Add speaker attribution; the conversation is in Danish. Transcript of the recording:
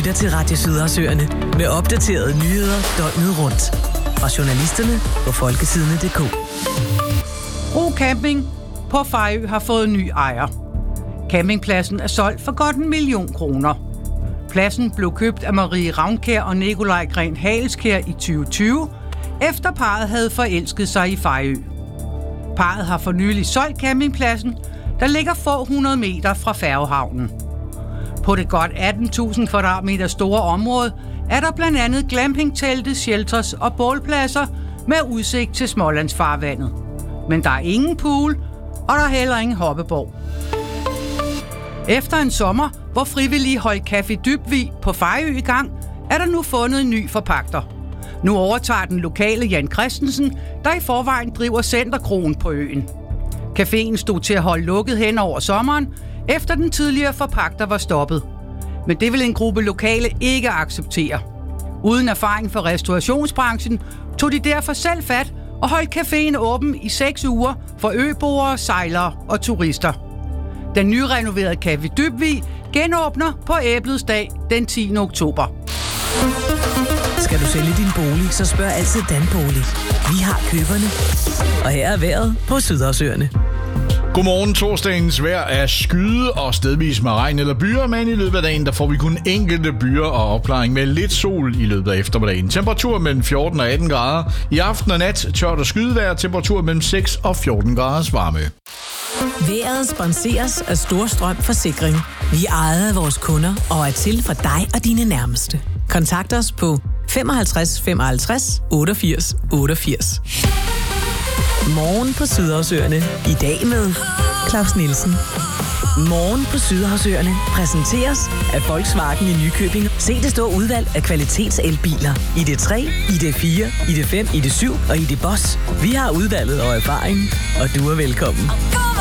Speaker 1: lytter til Radio Sydersøerne med opdaterede nyheder døgnet rundt. Fra journalisterne på folketidene.dk.
Speaker 2: Bro Camping på Fejø har fået ny ejer. Campingpladsen er solgt for godt 1 million kroner. Pladsen blev købt af Marie Ravnkær og Nikolaj Gren Haleskær i 2020, efter parret havde forelsket sig i Fejø. Parret har for nylig solgt campingpladsen, der ligger få 100 meter fra færgehavnen. På det godt 18.000 kvadratmeter store område er der blandt andet glampingtelte, shelters og bålpladser med udsigt til Smålandsfarvandet. Men der er ingen pool, og der er heller ingen hoppeborg. Efter en sommer, hvor frivillige holdt Café Dybvig på Fejø i gang, er der nu fundet en ny forpagter. Nu overtager den lokale Jan Christensen, der i forvejen driver Centerkroen på øen. Caféen stod til at holde lukket hen over sommeren, efter den tidligere forpagter var stoppet. Men det vil en gruppe lokale ikke acceptere. Uden erfaring fra restaurationsbranchen tog de derfor selv fat og holdt caféen åben i 6 uger for øboere, sejlere og turister. Den nyrenoverede Café Dybvig genåbner på Æblets dag den 10. oktober.
Speaker 1: Skal du sælge din bolig, så spørg altid Danbolig. Vi har køberne. Og her er vejret på Sydersøerne.
Speaker 3: Godmorgen. Torsdagens vejr er skyde og stedvis med regn eller byer, men i løbet af dagen der får vi kun enkelte byer og opklaring med lidt sol i løbet af eftermiddagen. Temperatur mellem 14 og 18 grader. I aften og nat tørt og skydevejr, temperatur mellem 6 og 14 graders varme.
Speaker 1: Vejret sponseres af Storstrøm Forsikring. Vi ejer vores kunder og er til for dig og dine nærmeste. Kontakt os på 55 55 88 88. Morgen på Sydersøerne. I dag med Claus Nielsen. Morgen på Sydersøerne præsenteres af Volkswagen i Nykøbing. Se det store udvalg af kvalitetselbiler. ID3, ID4, ID5, ID7 og ID Boss. Vi har udvalget og erfaring, og du er velkommen.